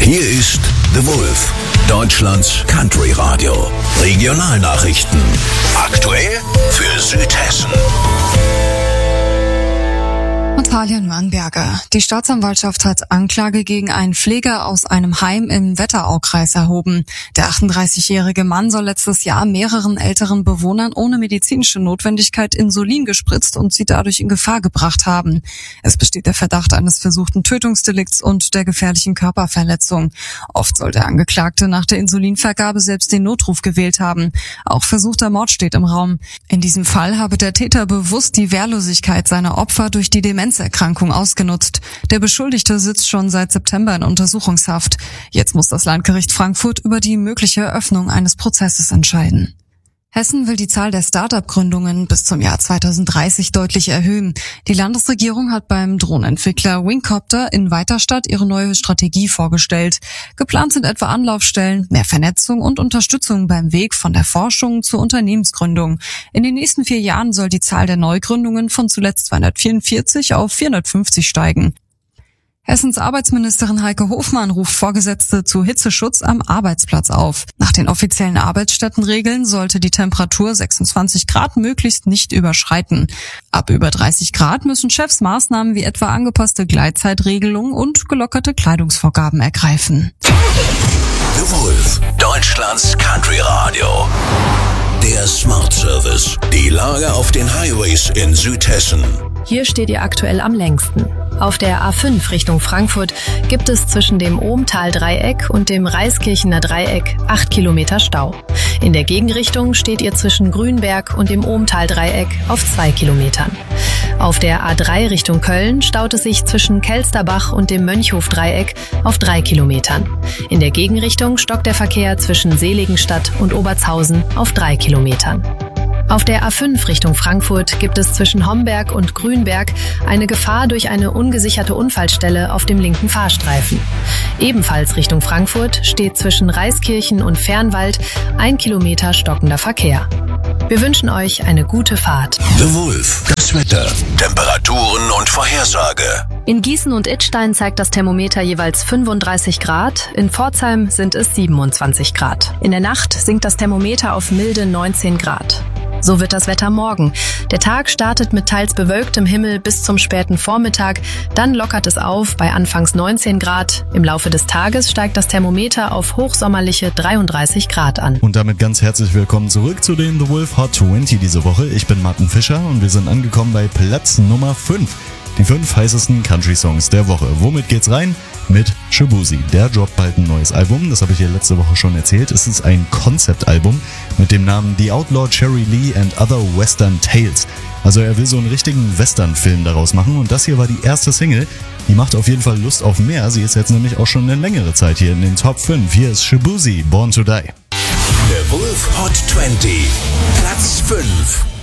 Hier ist The Wolf, Deutschlands Country Radio. Regionalnachrichten. Aktuell für Südhessen. Natalia Nürnberger. Die Staatsanwaltschaft hat Anklage gegen einen Pfleger aus einem Heim im Wetteraukreis erhoben. Der 38-jährige Mann soll letztes Jahr mehreren älteren Bewohnern ohne medizinische Notwendigkeit Insulin gespritzt und sie dadurch in Gefahr gebracht haben. Es besteht der Verdacht eines versuchten Tötungsdelikts und der gefährlichen Körperverletzung. Oft soll der Angeklagte nach der Insulinvergabe selbst den Notruf gewählt haben. Auch versuchter Mord steht im Raum. In diesem Fall habe der Täter bewusst die Wehrlosigkeit seiner Opfer durch die Demenzerkrankung ausgenutzt. Der Beschuldigte sitzt schon seit September in Untersuchungshaft. Jetzt muss das Landgericht Frankfurt über die mögliche Eröffnung eines Prozesses entscheiden. Hessen will die Zahl der Start-up-Gründungen bis zum Jahr 2030 deutlich erhöhen. Die Landesregierung hat beim Drohnenentwickler Wingcopter in Weiterstadt ihre neue Strategie vorgestellt. Geplant sind etwa Anlaufstellen, mehr Vernetzung und Unterstützung beim Weg von der Forschung zur Unternehmensgründung. In den nächsten 4 Jahren soll die Zahl der Neugründungen von zuletzt 244 auf 450 steigen. Hessens Arbeitsministerin Heike Hofmann ruft Vorgesetzte zu Hitzeschutz am Arbeitsplatz auf. Nach den offiziellen Arbeitsstättenregeln sollte die Temperatur 26 Grad möglichst nicht überschreiten. Ab über 30 Grad müssen Chefs Maßnahmen wie etwa angepasste Gleitzeitregelungen und gelockerte Kleidungsvorgaben ergreifen. The Wolf, Deutschlands Country Radio. Der Smart Service. Die Lage auf den Highways in Südhessen. Hier steht ihr aktuell am längsten. Auf der A5 Richtung Frankfurt gibt es zwischen dem Ohmtal-Dreieck und dem Reiskirchener Dreieck 8 Kilometer Stau. In der Gegenrichtung steht ihr zwischen Grünberg und dem Ohmtal-Dreieck auf 2 Kilometern. Auf der A3 Richtung Köln staut es sich zwischen Kelsterbach und dem Mönchhof-Dreieck auf 3 Kilometern. In der Gegenrichtung stockt der Verkehr zwischen Seligenstadt und Obertshausen auf 3 Kilometern. Auf der A5 Richtung Frankfurt gibt es zwischen Homberg und Grünberg eine Gefahr durch eine ungesicherte Unfallstelle auf dem linken Fahrstreifen. Ebenfalls Richtung Frankfurt steht zwischen Reiskirchen und Fernwald 1 Kilometer stockender Verkehr. Wir wünschen euch eine gute Fahrt. The Wolf, das Wetter, Temperaturen und Vorhersage. In Gießen und Idstein zeigt das Thermometer jeweils 35 Grad, in Pforzheim sind es 27 Grad. In der Nacht sinkt das Thermometer auf milde 19 Grad. So wird das Wetter morgen. Der Tag startet mit teils bewölktem Himmel bis zum späten Vormittag. Dann lockert es auf bei anfangs 19 Grad. Im Laufe des Tages steigt das Thermometer auf hochsommerliche 33 Grad an. Und damit ganz herzlich willkommen zurück zu den The Wolf Hot 20 diese Woche. Ich bin Martin Fischer und wir sind angekommen bei Platz Nummer 5. Die 5 heißesten Country-Songs der Woche. Womit geht's rein? Mit Shaboozey. Der droppt bald ein neues Album, das habe ich hier letzte Woche schon erzählt. Es ist ein Konzeptalbum mit dem Namen The Outlaw Cherry Lee and Other Western Tales. Also er will so einen richtigen Western-Film daraus machen und das hier war die erste Single. Die macht auf jeden Fall Lust auf mehr. Sie ist jetzt nämlich auch schon eine längere Zeit hier in den Top 5. Hier ist Shaboozey, Born to Die. The Wolf Hot 20, Platz 5.